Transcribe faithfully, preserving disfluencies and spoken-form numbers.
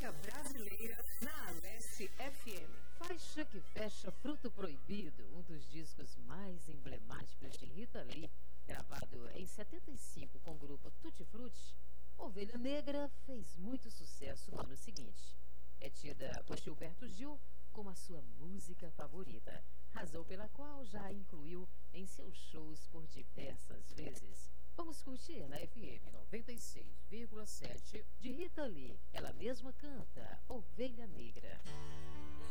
música brasileira na Alesse F M. Faixa que fecha Fruto Proibido, um dos discos mais emblemáticos de Rita Lee, gravado em setenta e cinco com o grupo Tutti Frutti. Ovelha Negra fez muito sucesso no ano seguinte. É tida por Gilberto Gil como a sua música favorita, razão pela qual já a incluiu em seus shows por diversas vezes. Vamos curtir na F M noventa e seis vírgula sete de Rita Lee. Ela mesma canta Ovelha Negra.